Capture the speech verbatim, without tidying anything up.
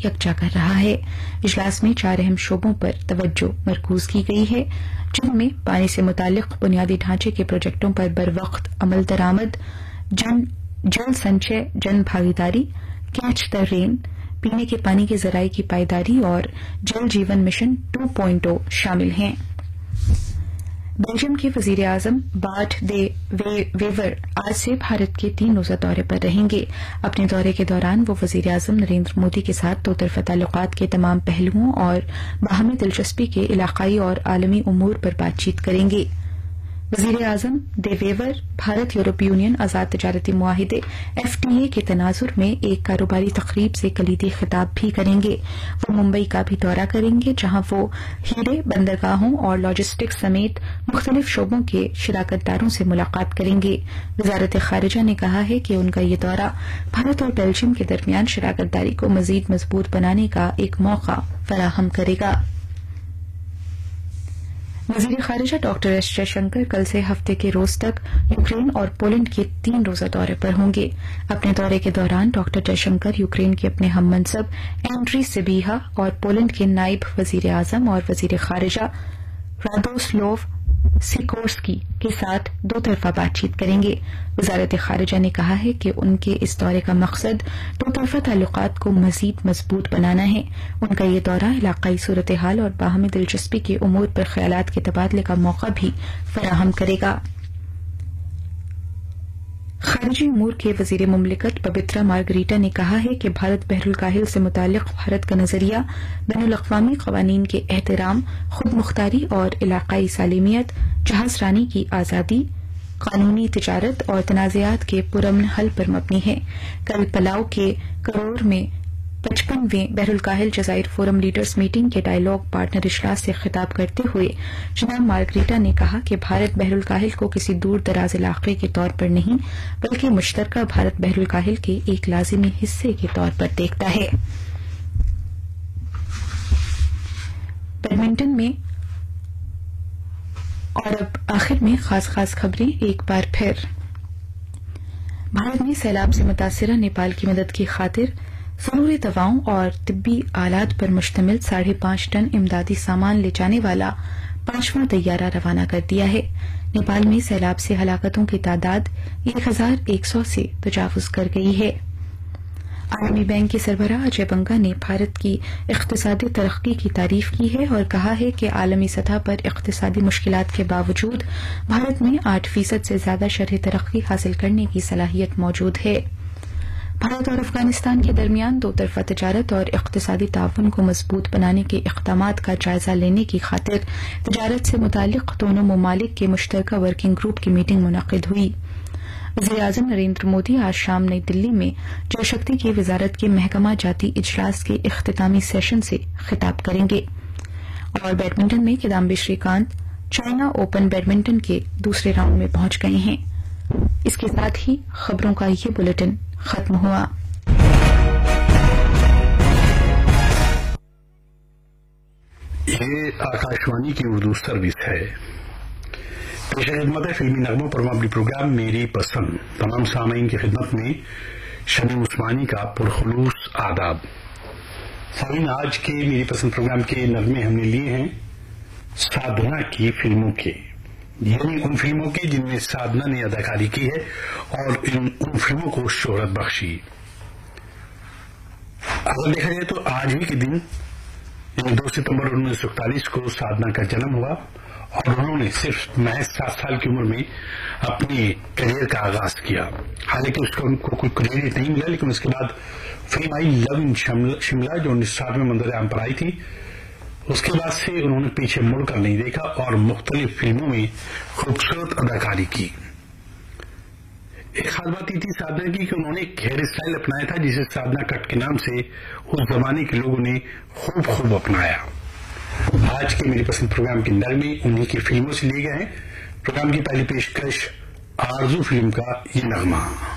یکجا کر رہا ہے۔ اجلاس میں چار اہم شعبوں پر توجہ مرکوز کی گئی ہے، جن میں پانی سے متعلق بنیادی ڈھانچے کے پروجیکٹوں پر بروقت عمل درآمد، جن جل سنچے جن بھاگیداری، کیچ دا رین، پینے کے پانی کے ذرائع کی پائیداری اور Jal Jeevan mission to point O شامل ہیں۔ بیلجیم کے وزیر اعظم بارٹ دے ویور آج سے بھارت کے تین روزہ دورے پر رہیں گے۔ اپنے دورے کے دوران وہ وزیر اعظم نریندر مودی کے ساتھ دو طرفہ تعلقات کے تمام پہلوؤں اور باہمی دلچسپی کے علاقائی اور عالمی امور پر بات چیت کریں گے۔ وزیر اعظم دے ویور بھارت یورپی یونین آزاد تجارتی معاہدے ایف ٹی اے کے تناظر میں ایک کاروباری تقریب سے کلیدی خطاب بھی کریں گے۔ وہ ممبئی کا بھی دورہ کریں گے، جہاں وہ ہیرے، بندرگاہوں اور لاجسٹکس سمیت مختلف شعبوں کے شراکت داروں سے ملاقات کریں گے۔ وزارت خارجہ نے کہا ہے کہ ان کا یہ دورہ بھارت اور بیلجیم کے درمیان شراکت داری کو مزید مضبوط بنانے کا ایک موقع فراہم کرے گا۔ وزیر خارجہ ڈاکٹر ایس جے شنکر کل سے ہفتے کے روز تک یوکرین اور پولینڈ کے تین روزہ دورے پر ہوں گے۔ اپنے دورے کے دوران ڈاکٹر جے شنکر یوکرین کے اپنے ہم منصب اینڈری سبیہا اور پولینڈ کے نائب وزیر اعظم اور وزیر خارجہ رادوسلو سیکورسکی کے ساتھ دو طرفہ بات چیت کریں گے۔ وزارت خارجہ نے کہا ہے کہ ان کے اس دورے کا مقصد دو طرفہ تعلقات کو مزید مضبوط بنانا ہے۔ ان کا یہ دورہ علاقائی صورتحال اور باہمی دلچسپی کے امور پر خیالات کے تبادلے کا موقع بھی فراہم کرے گا۔ خارجی امور کے وزیر مملکت پبترا مارگریٹا نے کہا ہے کہ بھارت بحر الکاہل سے متعلق بھارت کا نظریہ بین الاقوامی قوانین کے احترام، خود مختاری اور علاقائی سالمیت، جہاز رانی کی آزادی، قانونی تجارت اور تنازعات کے پرامن حل پر مبنی ہے۔ کل پلاؤ کے کرور میں پچپنویں بحر الکاہل جزائر فورم لیڈرز میٹنگ کے ڈائیلاگ پارٹنر اجلاس سے خطاب کرتے ہوئے جناب مارگریٹا نے کہا کہ بھارت بحر الکاہل کو کسی دور دراز علاقے کے طور پر نہیں بلکہ مشترکہ بھارت بحر الکاہل کے ایک لازمی حصے کے طور پر دیکھتا ہے۔ بیڈمنٹن میں اور اب آخر میں خاص خاص خبریں ایک بار پھر۔ بھارت نے سیلاب سے متاثرہ نیپال کی مدد کی خاطر ضروری دواؤں اور طبی آلات پر مشتمل ساڑھے پانچ ٹن امدادی سامان لے جانے والا پانچواں طیارہ روانہ کر دیا ہے۔ نیپال میں سیلاب سے ہلاکتوں کی تعداد ایک ہزار ایک سو سے تجاوز کر گئی ہے۔ عالمی بینک کے سربراہ اجے بنگا نے بھارت کی اقتصادی ترقی کی تعریف کی ہے اور کہا ہے کہ عالمی سطح پر اقتصادی مشکلات کے باوجود بھارت میں آٹھ فیصد سے زیادہ شرح ترقی حاصل کرنے کی صلاحیت موجود ہے۔ بھارت اور افغانستان کے درمیان دو طرفہ تجارت اور اقتصادی تعاون کو مضبوط بنانے کے اقدامات کا جائزہ لینے کی خاطر تجارت سے متعلق دونوں ممالک کے مشترکہ ورکنگ گروپ کی میٹنگ منعقد ہوئی۔ وزیر اعظم نریندر مودی آج شام نئی دلی میں جل شکتی کی وزارت کے محکمہ جاتی اجلاس کے اختتامی سیشن سے خطاب کریں گے۔ اور بیڈمنٹن میں کدامبی شری کانت چائنا اوپن بیڈمنٹن کے دوسرے راؤنڈ میں پہنچ گئے ہیں۔ اس کے ساتھ ہی خبروں کا یہ بلیٹن ختم ہوا۔ یہ آکاشوانی کی اردو سروس ہے۔ پیش خدمت ہے فلمی نغموں پر مبنی پروگرام میری پسند۔ تمام سامعین کی خدمت میں شمیم عثمانی کا پرخلوص آداب۔ سامعین، آج کے میری پسند پروگرام کے نغمے ہم نے لیے ہیں سادھنا کی فلموں کے، یعنی ان فلموں کے جن میں سادھنا نے اداکاری کی ہے اور ان ان فلموں کو شہرت بخشی۔ اگر دیکھا جائے تو آج ہی کے دن یعنی دو ستمبر انیس سو اکتالیس کو سادھنا کا جنم ہوا اور انہوں نے صرف محض سات سال کی عمر میں اپنے کیریئر کا آغاز کیا۔ حالانکہ اس کو ان کو کوئی کریڈٹ نہیں ملا، لیکن اس کے بعد فلم آئی لو ان شملہ جو انیس سو ساٹھ میں منظر عام پر آئی تھی۔ اس کے بعد سے انہوں نے پیچھے مڑ کر نہیں دیکھا اور مختلف فلموں میں خوبصورت اداکاری کی۔ ایک خاص بات یہ تھی سادھنا کی کہ انہوں نے ایک ہیئر اسٹائل اپنایا تھا جسے سادھنا کٹ کے نام سے اس زمانے کے لوگوں نے خوب خوب اپنایا۔ آج کے میری پسند پروگرام کے نغمے انہی کی فلموں سے لیے گئے ہیں۔ پروگرام کی پہلی پیشکش آرزو فلم کا یہ نغمہ۔